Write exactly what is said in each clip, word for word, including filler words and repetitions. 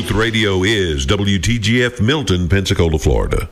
Truth Radio is W T G F Milton, Pensacola, Florida.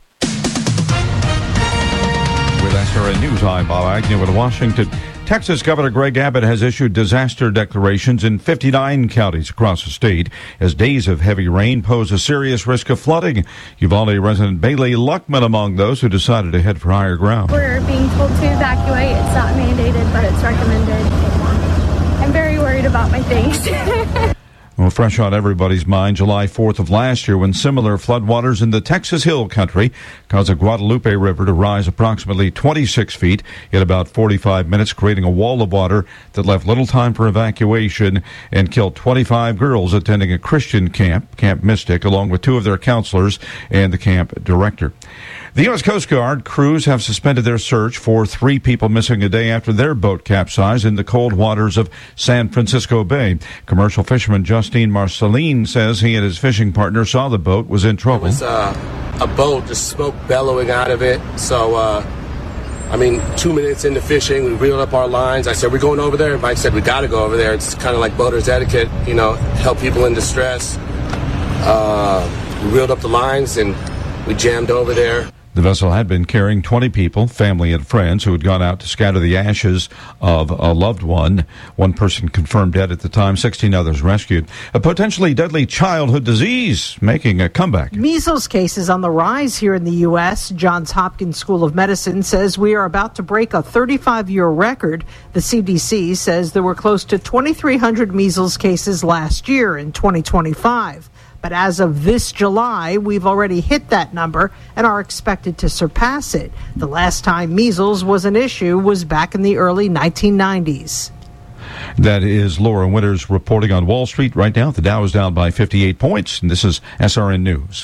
With S R N News, I'm Bob Agnew in Washington. Texas Governor Greg Abbott has issued disaster declarations in fifty-nine counties across the state as days of heavy rain pose a serious risk of flooding. Uvalde resident Bailey Luckman among those who decided to head for higher ground. We're being told to evacuate. It's not mandated, but it's recommended. I'm very worried about my things. Well, fresh on everybody's mind, July fourth of last year when similar floodwaters in the Texas Hill Country caused the Guadalupe River to rise approximately twenty-six feet in about forty-five minutes, creating a wall of water that left little time for evacuation and killed twenty-five girls attending a Christian camp, Camp Mystic, along with two of their counselors and the camp director. The U S Coast Guard crews have suspended their search for three people missing a day after their boat capsized in the cold waters of San Francisco Bay. Commercial fisherman Justine Marceline says he and his fishing partner saw the boat was in trouble. It was uh, a boat, just smoke bellowing out of it. So, uh, I mean, two minutes into fishing, we reeled up our lines. I said, we're going over there. Mike said, we got to go over there. It's kind of like boater's etiquette, you know, help people in distress. Uh, we reeled up the lines and we jammed over there. The vessel had been carrying twenty people, family and friends, who had gone out to scatter the ashes of a loved one. One person confirmed dead at the time, sixteen others rescued. A potentially deadly childhood disease making a comeback. Measles cases on the rise here in the U S Johns Hopkins School of Medicine says we are about to break a thirty-five-year record. The C D C says there were close to twenty-three hundred measles cases last year in twenty twenty-five. But as of this July, we've already hit that number and are expected to surpass it. The last time measles was an issue was back in the early nineteen nineties. That is Laura Winters reporting on Wall Street. Right now, the Dow is down by fifty-eight points, and this is S R N News.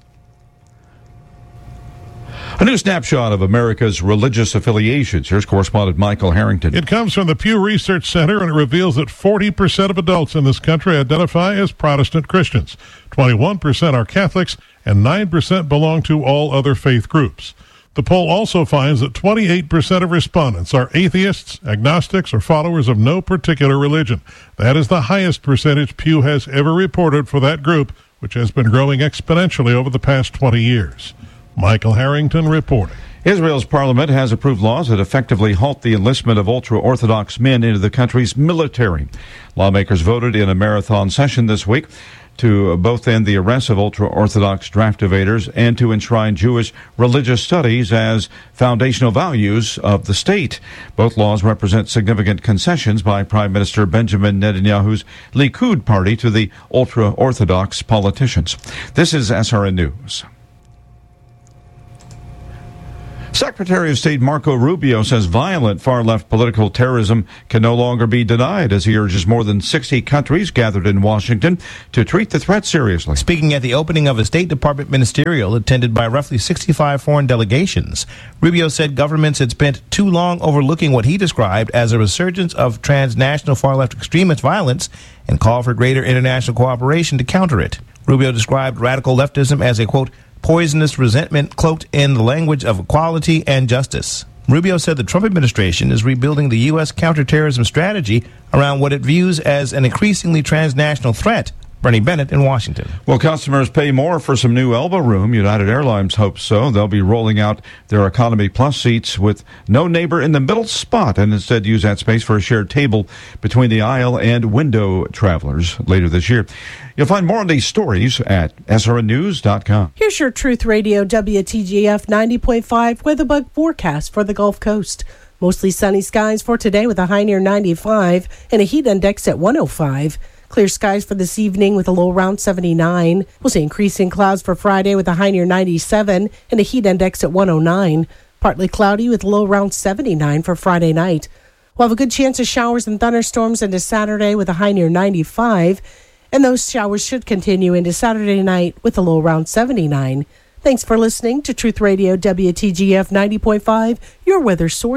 A new snapshot of America's religious affiliations. Here's correspondent Michael Harrington. It comes from the Pew Research Center, and it reveals that forty percent of adults in this country identify as Protestant Christians. twenty-one percent are Catholics, and nine percent belong to all other faith groups. The poll also finds that twenty-eight percent of respondents are atheists, agnostics, or followers of no particular religion. That is the highest percentage Pew has ever reported for that group, which has been growing exponentially over the past twenty years. Michael Harrington reporting. Israel's parliament has approved laws that effectively halt the enlistment of ultra-Orthodox men into the country's military. Lawmakers voted in a marathon session this week to both end the arrest of ultra-Orthodox draft evaders and to enshrine Jewish religious studies as foundational values of the state. Both laws represent significant concessions by Prime Minister Benjamin Netanyahu's Likud party to the ultra-Orthodox politicians. This is S R N News. Secretary of State Marco Rubio says violent far-left political terrorism can no longer be denied as he urges more than sixty countries gathered in Washington to treat the threat seriously. Speaking at the opening of a State Department ministerial attended by roughly sixty-five foreign delegations, Rubio said governments had spent too long overlooking what he described as a resurgence of transnational far-left extremist violence and called for greater international cooperation to counter it. Rubio described radical leftism as a, quote, poisonous resentment cloaked in the language of equality and justice. Rubio said the Trump administration is rebuilding the U S counterterrorism strategy around what it views as an increasingly transnational threat. Bernie Bennett in Washington. Will customers pay more for some new elbow room? United Airlines hopes so. They'll be rolling out their Economy Plus seats with no neighbor in the middle spot and instead use that space for a shared table between the aisle and window travelers later this year. You'll find more on these stories at S R N news dot com. Here's your Truth Radio W T G F ninety point five weather bug forecast for the Gulf Coast. Mostly sunny skies for today with a high near ninety-five and a heat index at one oh five. Clear skies for this evening with a low around seventy-nine. We'll see increasing clouds for Friday with a high near ninety-seven and a heat index at one oh nine. Partly cloudy with a low around seventy-nine for Friday night. We'll have a good chance of showers and thunderstorms into Saturday with a high near ninety-five. And those showers should continue into Saturday night with a low around seventy-nine. Thanks for listening to Truth Radio W T G F ninety point five, your weather source.